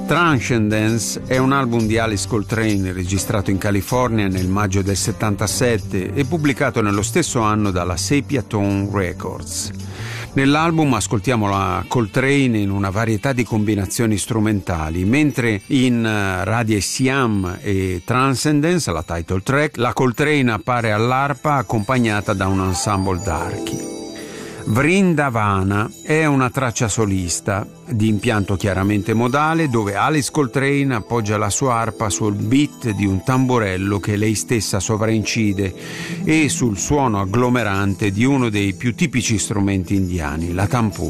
Transcendence è un album di Alice Coltrane registrato in California nel maggio del 77 e pubblicato nello stesso anno dalla Sepia Tone Records. Nell'album ascoltiamo la Coltrane in una varietà di combinazioni strumentali, mentre in Radie Siam e Transcendence, la title track, la Coltrane appare all'arpa accompagnata da un ensemble d'archi. Vrindavana è una traccia solista di impianto chiaramente modale dove Alice Coltrane appoggia la sua arpa sul beat di un tamburello che lei stessa sovraincide e sul suono agglomerante di uno dei più tipici strumenti indiani, la tampura.